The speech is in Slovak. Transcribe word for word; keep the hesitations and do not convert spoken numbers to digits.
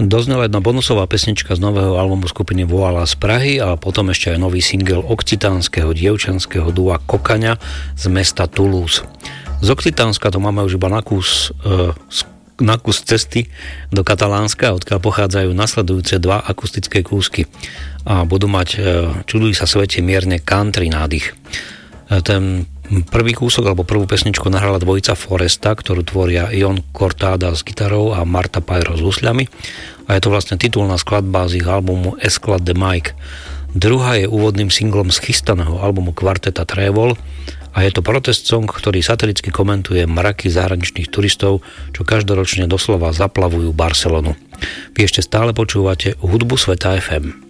Doznela jedna bonusová pesnička z nového albumu skupiny Voila z Prahy a potom ešte aj nový single okcitánskeho dievčanského dua Kokaňa z mesta Toulouse. Z Occitánska to máme už iba na kus, e, na kus cesty do Katalánska, odkiaľ pochádzajú nasledujúce dva akustické kúsky a budú mať e, Čuduj sa svete mierne country nádych. E, ten prvý kúsok alebo prvú pesničku nahrala dvojica Foresta, ktorú tvoria Ion Cortada s gitarou a Marta Pyro s husľami a je to vlastne titulná skladba z ich albumu Esclat de Mike. Druhá je úvodným singlom z chystaného albumu kvarteta Trevol a je to protest song, ktorý satiricky komentuje mraky zahraničných turistov, čo každoročne doslova zaplavujú Barcelonu. Vy ešte stále počúvate hudbu Sveta ef em.